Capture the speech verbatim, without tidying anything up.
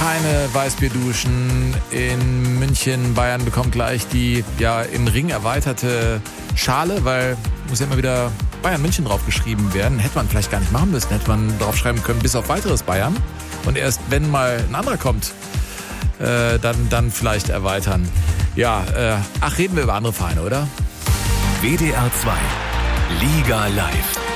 keine Weißbierduschen. In München, Bayern bekommt gleich die ja im Ring erweiterte Schale, weil muss ja immer wieder Bayern München draufgeschrieben werden. Hätte man vielleicht gar nicht machen müssen. Hätte man draufschreiben können, bis auf weiteres Bayern. Und erst wenn mal ein anderer kommt, äh, dann, dann vielleicht erweitern. Ja, äh, ach, reden wir über andere Vereine, oder? W D R zwei Liga Live.